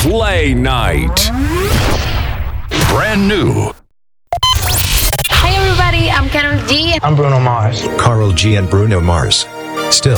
Play Night. Brand new. Hey everybody, I'm Karol G. I'm Bruno Mars. Karol G and Bruno Mars. Still.